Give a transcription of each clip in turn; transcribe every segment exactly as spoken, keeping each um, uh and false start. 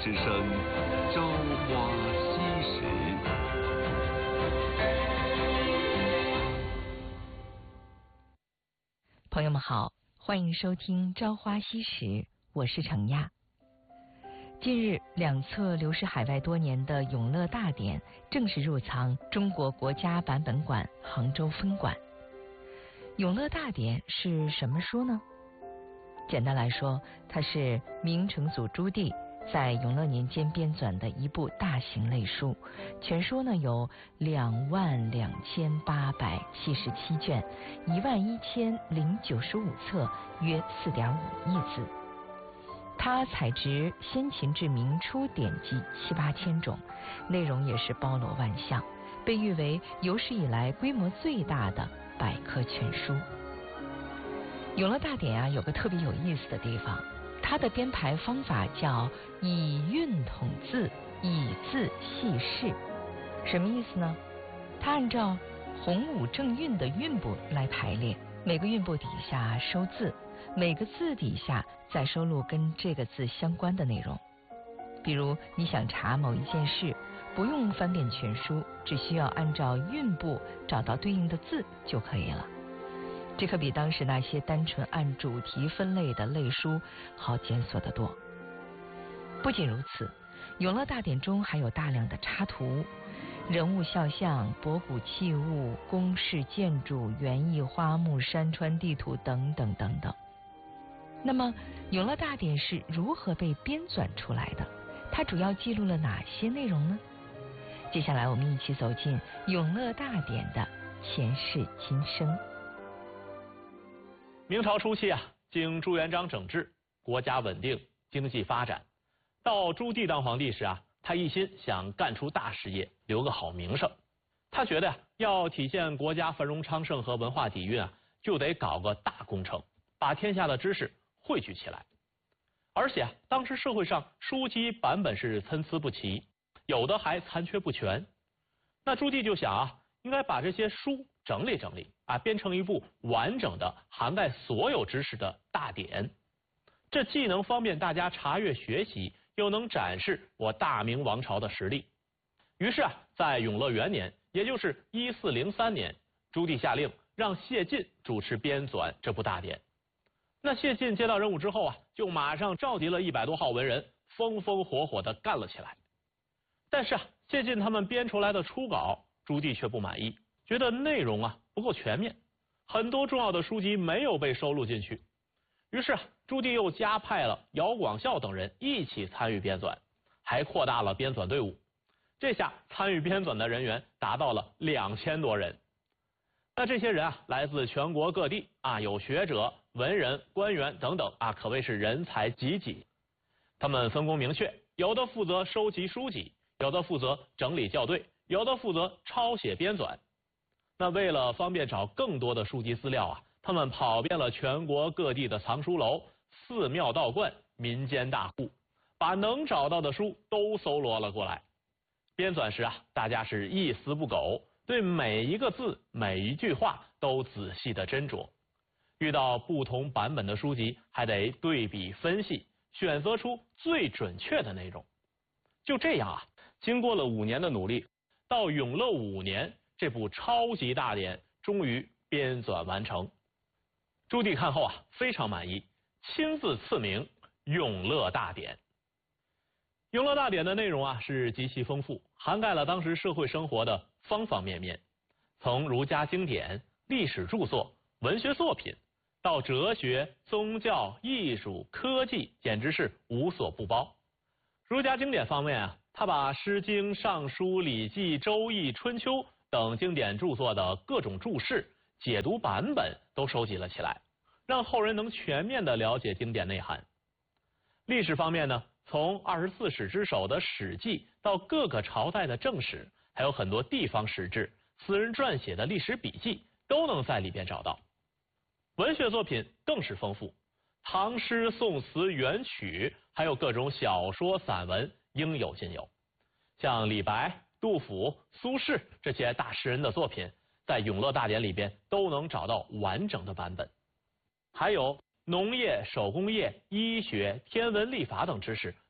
之声《朝花夕拾》。 朋友们好，欢迎收听《朝花夕拾》，我是程亚。近日，两册流失海外多年的《永乐大典》正式入藏中国国家版本馆杭州分馆。《永乐大典》是什么书呢？简单来说，它是明成祖朱棣在永乐年间编纂的一部大型类书，全书呢有两万两千八百七十七卷，一万一千零九十五册，约四点五亿字。它采植先秦至明初典籍七八千种，内容也是包罗万象，被誉为有史以来规模最大的百科全书。永乐大典啊，有个特别有意思的地方，它的编排方法叫以韵统字，以字细事。什么意思呢？它按照洪武正韵的韵部来排列，每个韵部底下收字，每个字底下再收录跟这个字相关的内容。比如你想查某一件事，不用翻遍全书，只需要按照韵部找到对应的字就可以了。这可比当时那些单纯按主题分类的类书好检索得多。不仅如此，永乐大典中还有大量的插图，人物肖像、博古器物、宫室建筑、园艺花木、山川地图等等等等。那么永乐大典是如何被编纂出来的？它主要记录了哪些内容呢？接下来我们一起走进永乐大典的前世今生。 明朝初期啊，经朱元璋整治，国家稳定，经济发展。到朱棣当皇帝时啊，他一心想干出大事业，留个好名声。他觉得呀、啊，要体现国家繁荣昌盛和文化底蕴啊，就得搞个大工程，把天下的知识汇聚起来。而且啊，当时社会上书籍版本是参差不齐，有的还残缺不全。那朱棣就想啊，应该把这些书整理整理啊，编成一部完整的涵盖所有知识的大典。这既能方便大家查阅学习，又能展示我大明王朝的实力。于是啊，在永乐元年，也就是一四零三年，朱棣下令让谢晋主持编纂这部大典。那谢晋接到任务之后啊，就马上召集了一百多号文人，风风火火地干了起来。但是啊，谢晋他们编出来的初稿，朱棣却不满意，觉得内容啊不够全面，很多重要的书籍没有被收录进去。于是啊，朱棣又加派了姚广孝等人一起参与编纂，还扩大了编纂队伍。这下参与编纂的人员达到了两千多人。那这些人啊，来自全国各地啊，有学者、文人、官员等等啊，可谓是人才济济。他们分工明确，有的负责收集书籍，有的负责整理校对，有的负责抄写编纂。那为了方便找更多的书籍资料啊，他们跑遍了全国各地的藏书楼、寺庙道观、民间大户，把能找到的书都搜罗了过来。编纂时啊，大家是一丝不苟，对每一个字、每一句话都仔细的斟酌。遇到不同版本的书籍，还得对比分析，选择出最准确的内容。就这样啊，经过了五年的努力，到永乐五年，这部超级大典终于编纂完成。朱棣看后啊，非常满意，亲自赐名《永乐大典》。永乐大典的内容啊是极其丰富，涵盖了当时社会生活的方方面面，从儒家经典、历史著作、文学作品，到哲学、宗教、艺术、科技，简直是无所不包。儒家经典方面啊，他把《诗经》《尚书》《礼记》《周易》《春秋》等经典著作的各种注释、解读版本都收集了起来，让后人能全面地了解经典内涵。历史方面呢，从二十四史之首的《史记》到各个朝代的正史，还有很多地方史志、私人撰写的历史笔记，都能在里边找到。文学作品更是丰富，唐诗、宋词、元曲，还有各种小说、散文，应有尽有。像李白、杜甫、苏轼这些大诗人的作品，在《永乐大典》里边都能找到完整的版本。还有农业、手工业、医学、天文历法等知识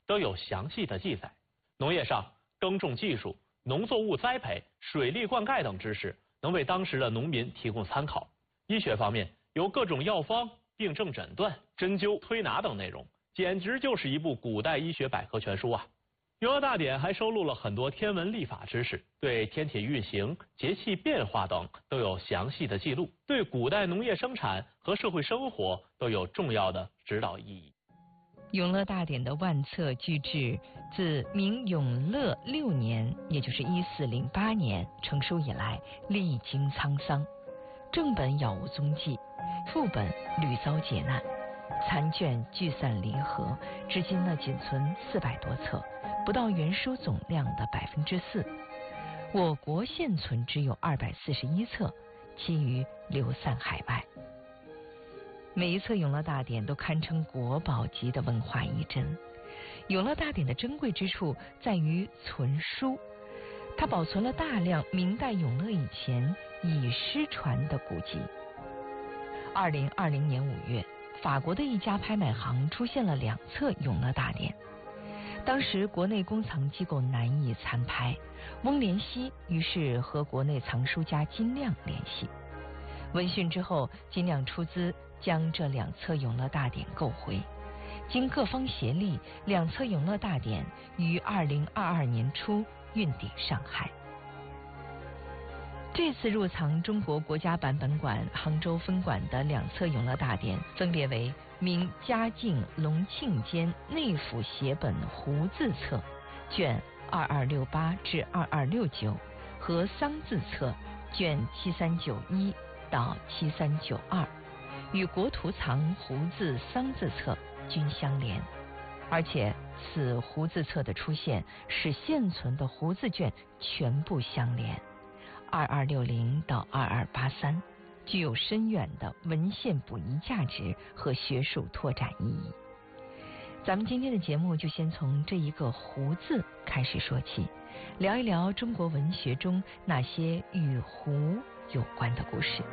都有详细的记载。农业上，耕种技术、农作物栽培、水利灌溉等知识能为当时的农民提供参考。医学方面，有各种药方、病症诊断、针灸、推拿等内容，简直就是一部古代医学百科全书啊！《永乐大典》还收录了很多天文历法知识，对天体运行、节气变化等都有详细的记录，对古代农业生产和社会生活都有重要的指导意义。 《永乐大典》的万册巨制自明永乐六年，也就是一四零八年成书以来，历经沧桑，正本杳无踪迹，副本屡遭劫难，残卷聚散离合，至今呢仅存四百多册，不到原书总量的百分之四。我国现存只有二百四十一册，其余流散海外。每一册《永乐大典》都堪称国宝级的文化遗珍。《永乐大典》的珍贵之处在于存书，它保存了大量明代永乐以前已失传的古籍。二零二零年五月，法国的一家拍卖行出现了两册《永乐大典》，当时国内公藏机构难以参拍，翁连熙于是和国内藏书家金亮联系。闻讯之后，金亮出资将这两册《永乐大典》购回。经各方协力，两册《永乐大典》于二零二二年初运抵上海。这次入藏中国国家版本馆杭州分馆的两册《永乐大典》，分别为明嘉靖隆庆间内府写本胡字册卷二二六八至二二六九和桑字册卷七三九一到七三九二，与国图藏胡字桑字册均相连，而且此胡字册的出现使现存的胡字卷全部相连，二二六零到二二八三，具有深远的文献补遗价值和学术拓展意义。咱们今天的节目就先从这一个胡字开始说起，聊一聊中国文学中那些与湖有关的故事。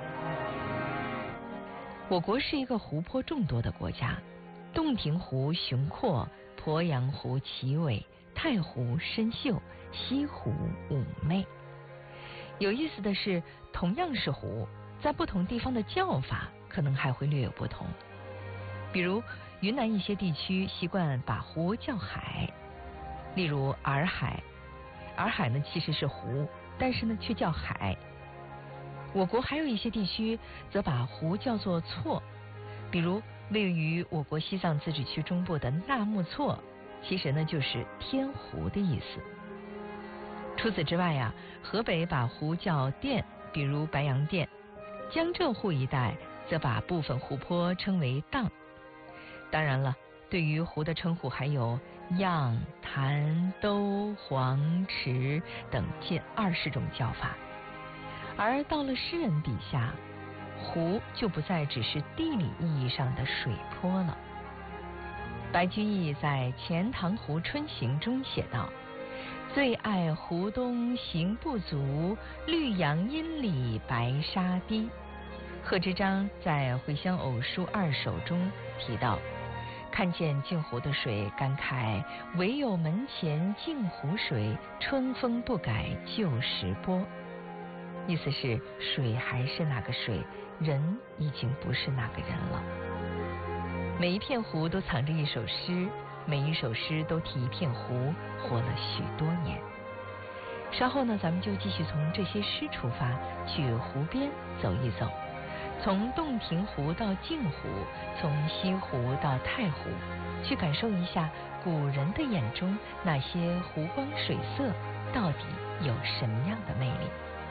我国是一个湖泊众多的国家，洞庭湖雄阔，鄱阳湖奇伟，太湖深秀，西湖妩媚。有意思的是，同样是湖，在不同地方的叫法可能还会略有不同。比如云南一些地区习惯把湖叫海，例如洱海，洱海呢其实是湖，但是呢却叫海。我国还有一些地区则把湖叫做错，比如位于我国西藏自治区中部的纳木错，其实呢就是天湖的意思。除此之外呀、啊，河北把湖叫甸，比如白洋淀；江浙沪一带则把部分湖泊称为荡。当然了，对于湖的称呼还有漾、潭、兜、黄、池等近二十种叫法。而到了诗人笔下，湖就不再只是地理意义上的水坡了。白居易在《钱塘湖春行》中写道：最爱湖东行不足，绿杨阴里白沙堤。贺知章在《回乡偶书二首》中提到，看见镜湖的水，感慨唯有门前镜湖水，春风不改旧时波。意思是水还是那个水，人已经不是那个人了。每一片湖都藏着一首诗，每一首诗都替一片湖活了许多年。稍后呢，咱们就继续从这些诗出发，去湖边走一走，从洞庭湖到镜湖，从西湖到太湖，去感受一下古人的眼中那些湖光水色到底有什么样的魅力。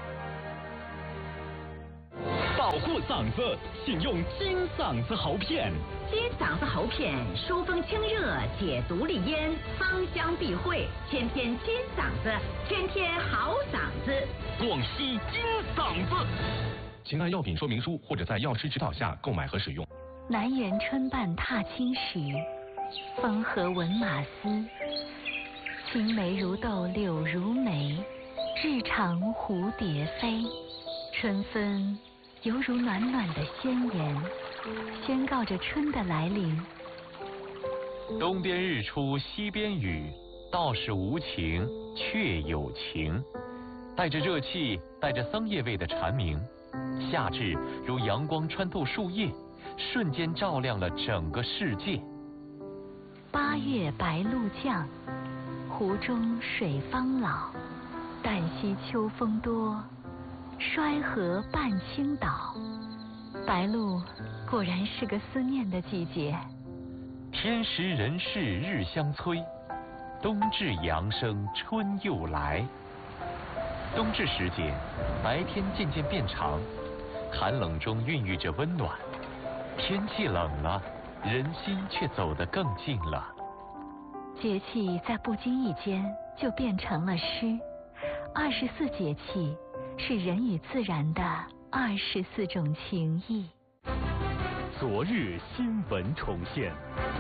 保护嗓子，请用金嗓子喉片。 金嗓子喉片疏风清热，解毒利咽，芳香避秽，天天金嗓子，天天好嗓子。 广西金嗓子，请按药品说明书或者在药师指导下购买和使用。 南园春半踏青时，风和闻马嘶。青梅如豆柳如眉，日长蝴蝶飞。春分犹如暖暖的宣言，宣告着春的来临。 东边日出西边雨，道是无晴却有晴。带着热气，带着桑叶味的蝉鸣，夏至如阳光穿透树叶，瞬间照亮了整个世界。 八月白露降，湖中水方老。旦夕秋风多，衰河半倾倒。白露果然是个思念的季节。 天时人事日相催，冬至阳生春又来。冬至时节，白天渐渐变长，寒冷中孕育着温暖。天气冷了，人心却走得更近了。 节气在不经意间就变成了诗。二十四节气是人与自然的二十四种情谊。 昨日新闻重现。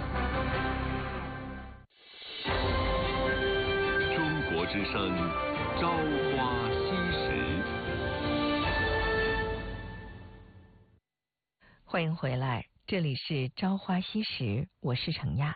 中国之声，朝花夕拾。 欢迎回来，这里是朝花夕拾，我是程亚。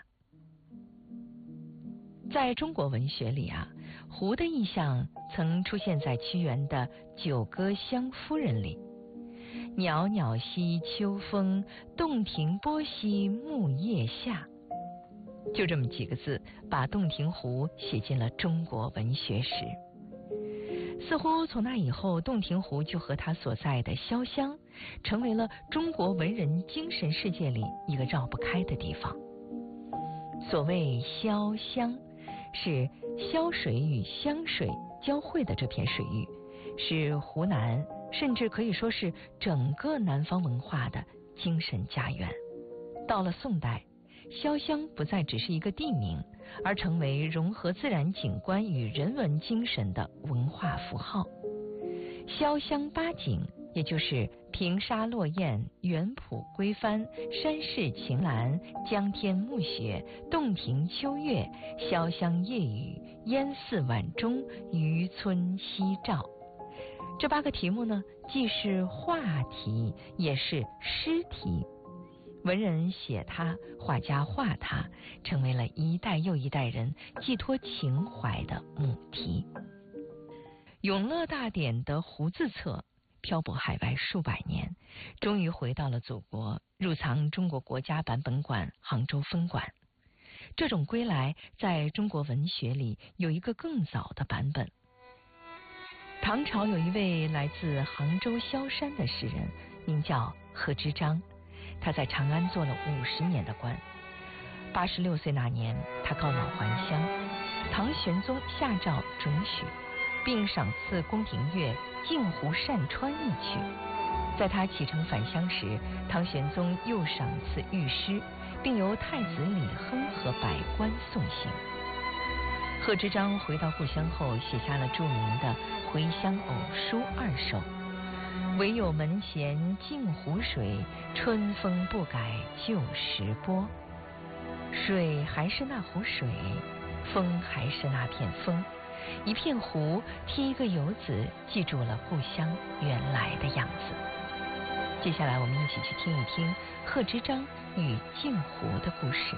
在中国文学里啊，湖的意象曾出现在屈原的《九歌湘夫人》里。袅袅兮秋风，洞庭波兮木叶下。就这么几个字，把洞庭湖写进了中国文学史。似乎从那以后，洞庭湖就和它所在的潇湘，成为了中国文人精神世界里一个绕不开的地方。所谓潇湘，是潇水与湘水交汇的这片水域，是湖南甚至可以说是整个南方文化的精神家园。到了宋代，潇湘不再只是一个地名，而成为融合自然景观与人文精神的文化符号。潇湘八景，也就是平沙落雁、园圃归帆、山势晴岚、江天暮雪、洞庭秋月、潇湘夜雨、烟寺晚钟、渔村夕照。这八个题目呢，既是画题，也是诗题。文人写它，画家画它，成为了一代又一代人寄托情怀的母题。永乐大典的胡字册漂泊海外数百年，终于回到了祖国，入藏中国国家版本馆杭州分馆。这种归来，在中国文学里有一个更早的版本。唐朝有一位来自杭州萧山的诗人，名叫贺知章。他在长安做了五十年的官，八十六岁那年，他告老还乡，唐玄宗下诏准许，并赏赐宫廷乐《镜湖善川》一曲。在他启程返乡时，唐玄宗又赏赐御诗，并由太子李亨和百官送行。贺知章回到故乡后，写下了著名的《回乡偶书二首》。唯有门前镜湖水，春风不改旧时波。水还是那湖水，风还是那片风，一片湖替一个游子记住了故乡原来的样子。接下来我们一起去听一听贺知章与镜湖的故事。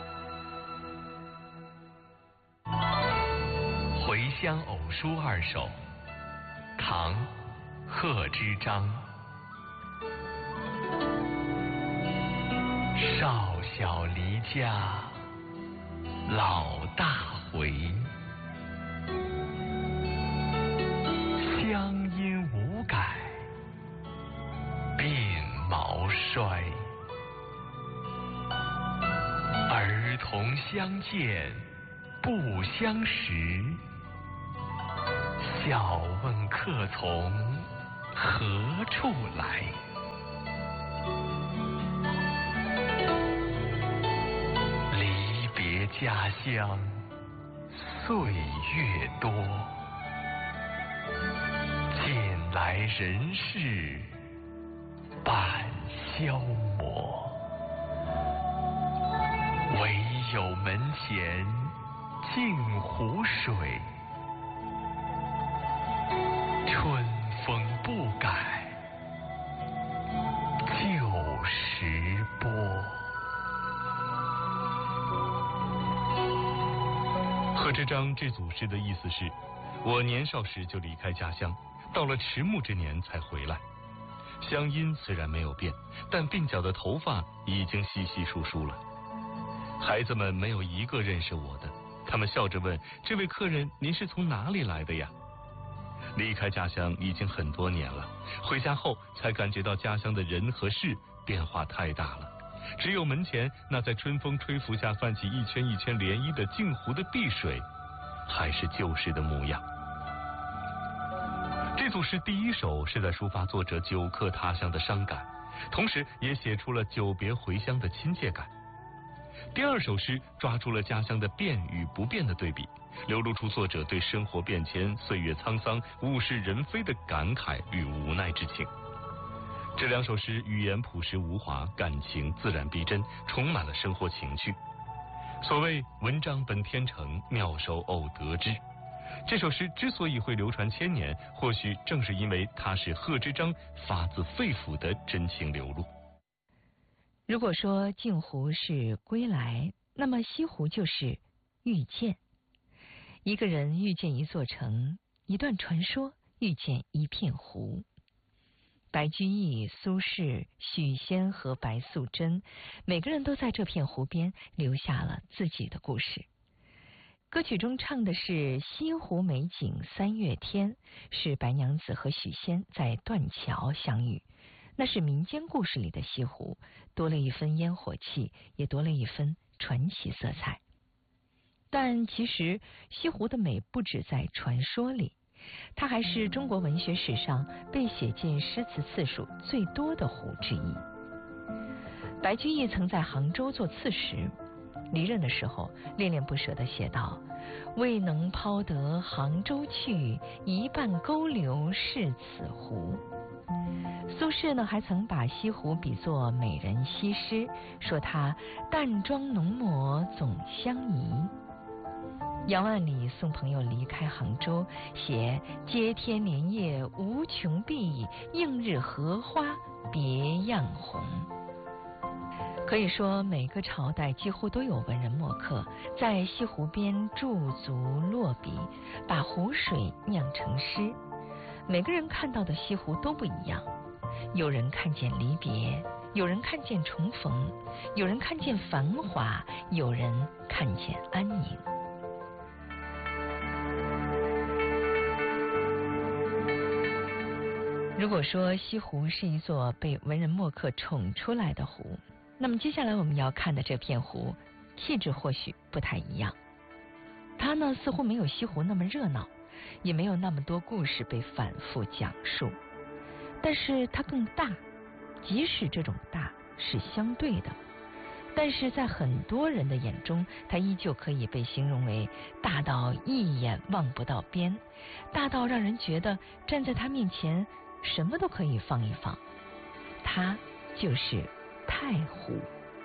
《回乡偶书二首》，唐·贺知章。少小离家老大回，乡音无改鬓毛衰。儿童相见不相识，笑问客从何处来。离别家乡岁月多，近来人事半消磨。唯有门前镜湖水，春风不改旧时波。 这张这组诗的意思是：我年少时就离开家乡，到了迟暮之年才回来。乡音虽然没有变，但鬓角的头发已经稀稀疏疏了。孩子们没有一个认识我的，他们笑着问：这位客人，您是从哪里来的呀？离开家乡已经很多年了，回家后才感觉到家乡的人和事变化太大了。只有门前那在春风吹拂下泛起一圈一圈涟漪的镜湖的碧水，还是旧时的模样。这组诗第一首是在抒发作者久客他乡的伤感，同时也写出了久别回乡的亲切感。第二首诗抓住了家乡的变与不变的对比，流露出作者对生活变迁、岁月沧桑、物是人非的感慨与无奈之情。这两首诗语言朴实无华，感情自然逼真，充满了生活情趣。所谓文章本天成，妙手偶得之。这首诗之所以会流传千年，或许正是因为它是贺知章发自肺腑的真情流露。 如果说镜湖是归来，那么西湖就是遇见。一个人遇见一座城，一段传说遇见一片湖。白居易、苏轼、许仙和白素贞，每个人都在这片湖边留下了自己的故事。歌曲中唱的是西湖美景三月天，是白娘子和许仙在断桥相遇。那是民间故事里的西湖，多了一分烟火气，也多了一分传奇色彩。但其实西湖的美不止在传说里，它还是中国文学史上被写进诗词次数最多的湖之一。白居易曾在杭州做刺史，离任的时候恋恋不舍地写道：未能抛得杭州去，一半勾留是此湖。苏轼呢，还曾把西湖比作美人西施，说它淡妆浓抹总相宜。杨万里送朋友离开杭州，写接天莲叶无穷碧，映日荷花别样红。可以说每个朝代几乎都有文人墨客在西湖边驻足落笔，把湖水酿成诗。每个人看到的西湖都不一样，有人看见离别，有人看见重逢，有人看见繁华，有人看见安宁。如果说西湖是一座被文人墨客宠出来的湖，那么接下来我们要看的这片湖气质或许不太一样。它呢似乎没有西湖那么热闹，也没有那么多故事被反复讲述，但是它更大，即使这种大是相对的，但是在很多人的眼中，它依旧可以被形容为大到一眼望不到边，大到让人觉得站在它面前什么都可以放一放。它就是太湖。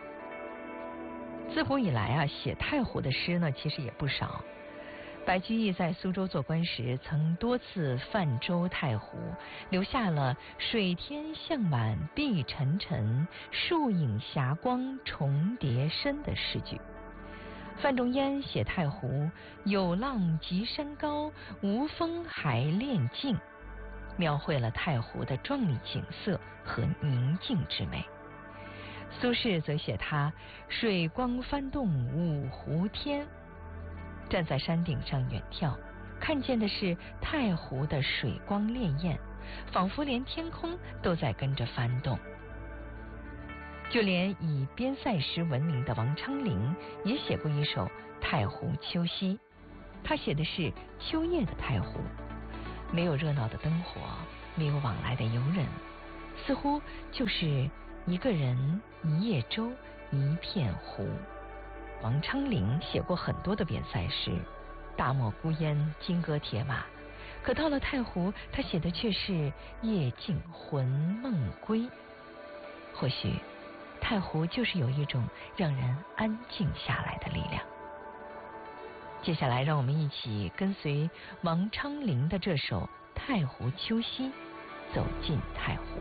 自古以来啊，写太湖的诗呢，其实也不少。白居易在苏州做官时，曾多次泛舟太湖，留下了“水天向晚碧沉沉，树影霞光重叠深”的诗句。范仲淹写太湖，有浪急山高，无风还恋静，描绘了太湖的壮丽景色和宁静之美。苏轼则写它水光翻动五湖天，站在山顶上远眺，看见的是太湖的水光潋滟，仿佛连天空都在跟着翻动。就连以边塞诗闻名的王昌龄也写过一首《太湖秋夕》，他写的是秋夜的太湖，没有热闹的灯火，没有往来的游人，似乎就是一个人一叶舟一片湖。王昌龄写过很多的边塞诗，大漠孤烟金戈铁马，可到了太湖，他写的却是夜静魂梦归。或许太湖就是有一种让人安静下来的力量。接下来让我们一起跟随王昌龄的这首《太湖秋夕》，走进太湖。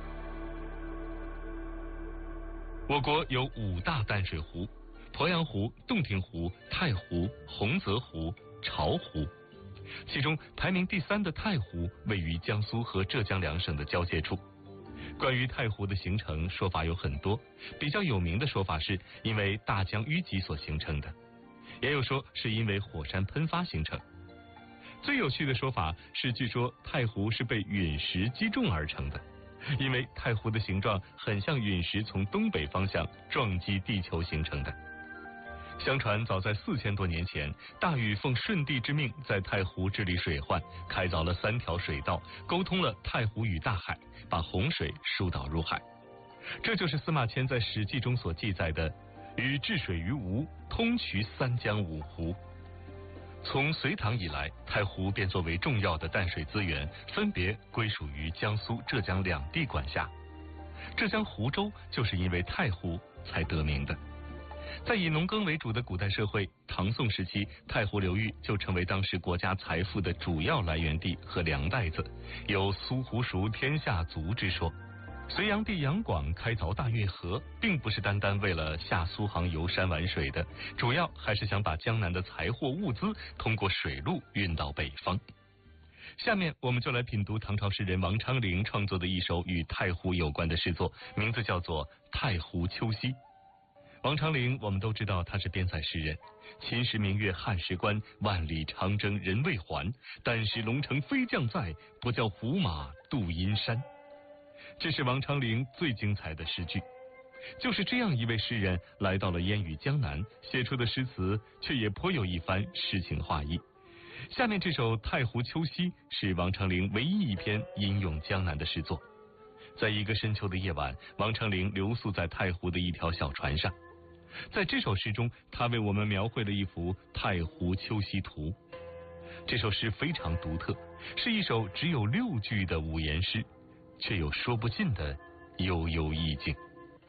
我国有五大淡水湖：鄱阳湖、洞庭湖、太湖、洪泽湖、 巢湖。其中排名第三的太湖位于江苏和浙江两省的交界处。关于太湖的形成，说法有很多，比较有名的说法是因为大江淤积所形成的，也有说是因为火山喷发形成。最有趣的说法是，据说太湖是被陨石击中而成的，因为太湖的形状很像陨石从东北方向撞击地球形成的。相传早在四千多年前，大禹奉舜帝之命在太湖治理水患，开凿了三条水道，沟通了太湖与大海，把洪水疏导入海。这就是司马迁在《史记》中所记载的“禹治水于吴，通衢三江五湖”。从隋唐以来，太湖便作为重要的淡水资源，分别归属于江苏、浙江两地管辖。浙江湖州就是因为太湖才得名的。在以农耕为主的古代社会，唐宋时期，太湖流域就成为当时国家财富的主要来源地和粮袋子，有苏湖熟天下足之说。隋炀帝杨广开凿大运河，并不是单单为了下苏杭游山玩水的，主要还是想把江南的财货物资通过水路运到北方。下面我们就来品读唐朝诗人王昌龄创作的一首与太湖有关的诗作，名字叫做《太湖秋夕》。王昌龄我们都知道他是边塞诗人，秦时明月汉时关，万里长征人未还，但使龙城飞将在，不教胡马度阴山。这是王昌龄最精彩的诗句。就是这样一位诗人来到了烟雨江南，写出的诗词却也颇有一番诗情画意。下面这首《太湖秋夕》是王昌龄唯一一篇吟咏江南的诗作。在一个深秋的夜晚，王昌龄留宿在太湖的一条小船上。在这首诗中，他为我们描绘了一幅太湖秋夕图。这首诗非常独特，是一首只有六句的五言诗，却有说不尽的悠悠意境。